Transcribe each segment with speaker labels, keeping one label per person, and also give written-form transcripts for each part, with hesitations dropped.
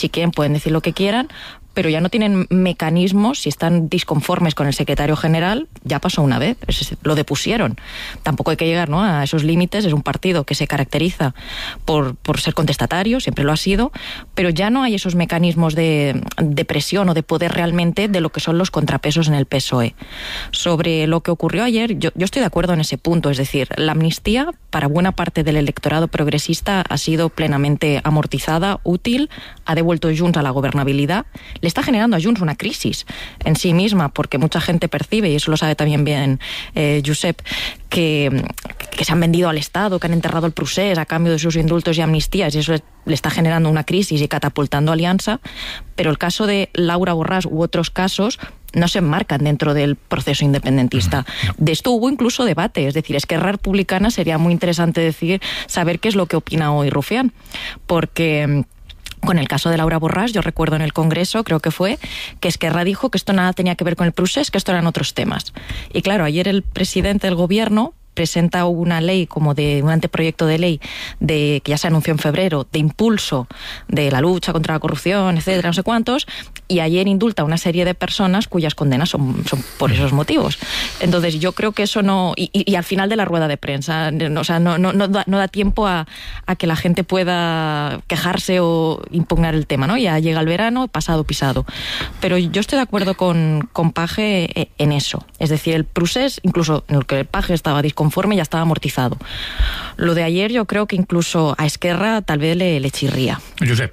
Speaker 1: si quieren pueden decir lo que quieran, pero ya no tienen mecanismos, si están disconformes con el secretario general, ya pasó una vez, lo depusieron. Tampoco hay que llegar, ¿no?, a esos límites. Es un partido que se caracteriza por ser contestatario, siempre lo ha sido, pero ya no hay esos mecanismos de presión o de poder realmente de lo que son los contrapesos en el PSOE. Sobre lo que ocurrió ayer, yo estoy de acuerdo en ese punto, es decir, la amnistía para buena parte del electorado progresista ha sido plenamente amortizada, útil, ha devuelto Junts a la gobernabilidad. Le está generando a Junts una crisis en sí misma, porque mucha gente percibe, y eso lo sabe también bien Josep, que se han vendido al Estado, que han enterrado el procés a cambio de sus indultos y amnistías, y eso le está generando una crisis y catapultando Alianza. Pero el caso de Laura Borràs u otros casos no se enmarcan dentro del proceso independentista. De esto hubo incluso debate, es decir, Esquerra Republicana sería muy interesante saber qué es lo que opina hoy Rufián, porque con el caso de Laura Borràs, yo recuerdo en el Congreso, creo que fue, que Esquerra dijo que esto nada tenía que ver con el procés, que esto eran otros temas. Y claro, ayer el presidente del gobierno presenta una ley, como de un anteproyecto de ley que ya se anunció en febrero, de impulso de la lucha contra la corrupción, etcétera, no sé cuántos, y ayer indulta a una serie de personas cuyas condenas son por esos motivos. Entonces yo creo que eso no, y al final de la rueda de prensa, o sea, no da tiempo a que la gente pueda quejarse o impugnar el tema, ¿no? Ya llega el verano, pasado pisado. Pero yo estoy de acuerdo con Page en eso. Es decir, el procés, incluso en el que el Page estaba disconforme, ya estaba amortizado. Lo de ayer yo creo que incluso a Esquerra tal vez le chirría.
Speaker 2: Josep.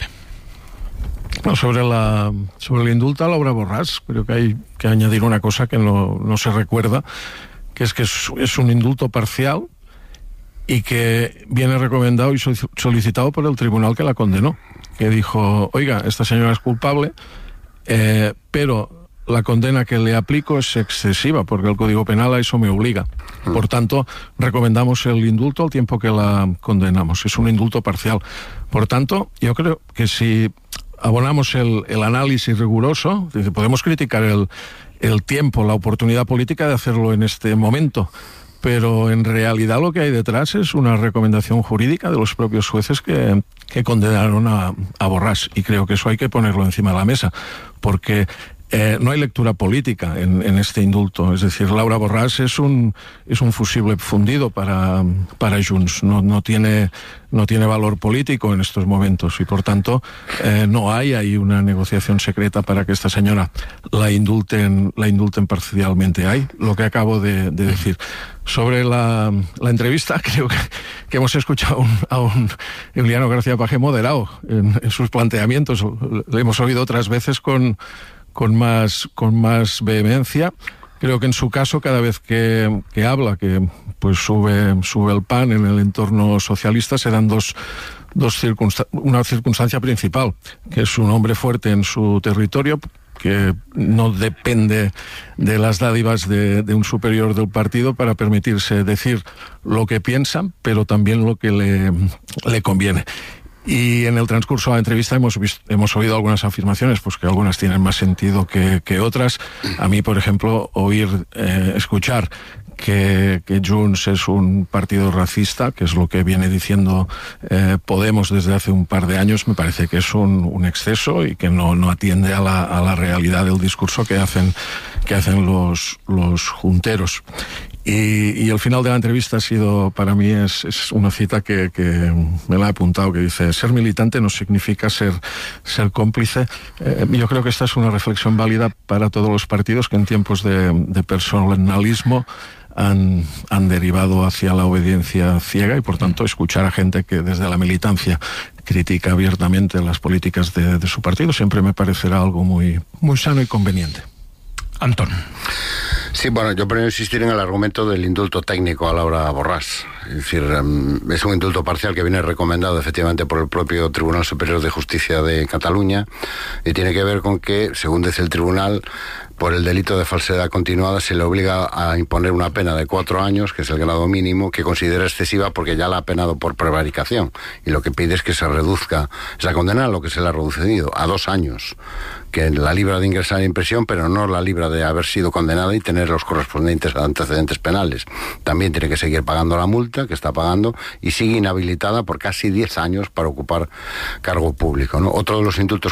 Speaker 2: No, sobre el indulto a Laura Borràs, creo que hay que añadir una cosa que no se recuerda, que es un indulto parcial y que viene recomendado y solicitado por el tribunal que la condenó, que dijo, oiga, esta señora es culpable, pero la condena que le aplico es excesiva, porque el Código Penal a eso me obliga. Por tanto, recomendamos el indulto al tiempo que la condenamos. Es un indulto parcial. Por tanto, yo creo que si abonamos el análisis riguroso, podemos criticar el tiempo, la oportunidad política de hacerlo en este momento, pero en realidad lo que hay detrás es una recomendación jurídica de los propios jueces que condenaron a Borràs, y creo que eso hay que ponerlo encima de la mesa, porque no hay lectura política en este indulto. Es decir, Laura Borràs es un fusible fundido para Junts. No tiene valor político en estos momentos, y por tanto no hay ahí una negociación secreta para que esta señora la indulten parcialmente. Hay lo que acabo de decir. Sobre la entrevista, creo que hemos escuchado a un Emiliano García Page moderado en sus planteamientos. Le hemos oído otras veces con más vehemencia. Creo que en su caso, cada vez que habla, que pues sube el pan en el entorno socialista, se dan una circunstancia principal, que es un hombre fuerte en su territorio, que no depende de las dádivas de un superior del partido para permitirse decir lo que piensan, pero también lo que le conviene. Y en el transcurso de la entrevista hemos oído algunas afirmaciones, pues que algunas tienen más sentido que otras. A mí, por ejemplo, escuchar que Junts es un partido racista, que es lo que viene diciendo Podemos desde hace un par de años, me parece que es un exceso y que no atiende a la realidad del discurso que hacen los junteros. Y el final de la entrevista ha sido, para mí, es una cita que me la he apuntado, que dice: ser militante no significa ser cómplice. Yo creo que esta es una reflexión válida para todos los partidos que en tiempos de personalismo han derivado hacia la obediencia ciega, y por tanto escuchar a gente que desde la militancia critica abiertamente las políticas de su partido siempre me parecerá algo muy, muy sano y conveniente.
Speaker 3: Antón.
Speaker 4: Sí, bueno, yo quiero insistir en el argumento del indulto técnico a Laura Borràs. Es decir, es un indulto parcial que viene recomendado efectivamente por el propio Tribunal Superior de Justicia de Cataluña, y tiene que ver con que, según dice el tribunal, por el delito de falsedad continuada se le obliga a imponer una pena de 4 años, que es el grado mínimo, que considera excesiva porque ya la ha penado por prevaricación, y lo que pide es que se reduzca esa condena a lo que se le ha reducido, a 2 años, que la libra de ingresar en prisión, pero no la libra de haber sido condenada y tener los correspondientes antecedentes penales. También tiene que seguir pagando la multa que está pagando, y sigue inhabilitada por casi 10 años para ocupar cargo público, ¿no? Otro de los indultos